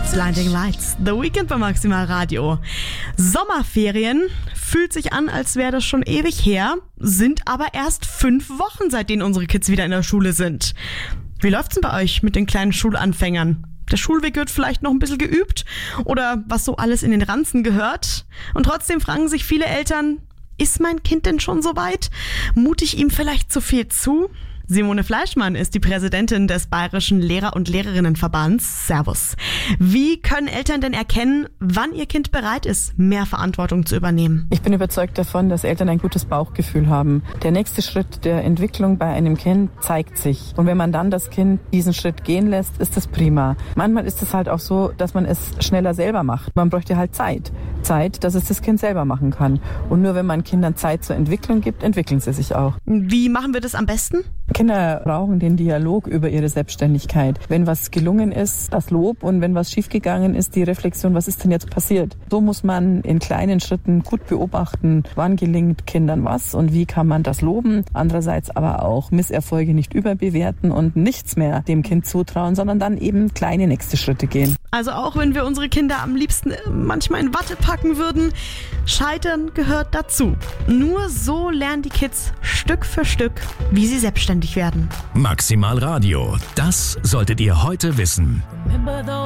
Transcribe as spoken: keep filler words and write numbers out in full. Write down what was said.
Blinding Lights, The Weekend bei Maximal Radio. Sommerferien fühlt sich an, als wäre das schon ewig her, sind aber erst fünf Wochen, seitdem unsere Kids wieder in der Schule sind. Wie läuft's denn bei euch mit den kleinen Schulanfängern? Der Schulweg wird vielleicht noch ein bisschen geübt oder was so alles in den Ranzen gehört. Und trotzdem fragen sich viele Eltern, ist mein Kind denn schon so weit? Mute ich ihm vielleicht zu viel zu? Simone Fleischmann ist die Präsidentin des Bayerischen Lehrer- und Lehrerinnenverbands. Servus. Wie können Eltern denn erkennen, wann ihr Kind bereit ist, mehr Verantwortung zu übernehmen? Ich bin überzeugt davon, dass Eltern ein gutes Bauchgefühl haben. Der nächste Schritt der Entwicklung bei einem Kind zeigt sich. Und wenn man dann das Kind diesen Schritt gehen lässt, ist das prima. Manchmal ist es halt auch so, dass man es schneller selber macht. Man bräuchte halt Zeit. Zeit, dass es das Kind selber machen kann. Und nur wenn man Kindern Zeit zur Entwicklung gibt, entwickeln sie sich auch. Wie machen wir das am besten? Kinder brauchen den Dialog über ihre Selbstständigkeit. Wenn was gelungen ist, das Lob, und wenn was schiefgegangen ist, die Reflexion, was ist denn jetzt passiert? So muss man in kleinen Schritten gut beobachten, wann gelingt Kindern was und wie kann man das loben. Andererseits aber auch Misserfolge nicht überbewerten und nichts mehr dem Kind zutrauen, sondern dann eben kleine nächste Schritte gehen. Also auch wenn wir unsere Kinder am liebsten manchmal in Watte packen würden, Scheitern gehört dazu. Nur so lernen die Kids Stück für Stück, wie sie selbstständig werden. Maximal Radio, das solltet ihr heute wissen.